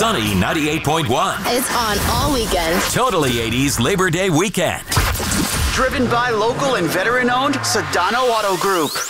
Sunny 98.1. It's on all weekend. Totally 80s Labor Day weekend. Driven by local and veteran-owned Sedano Auto Group.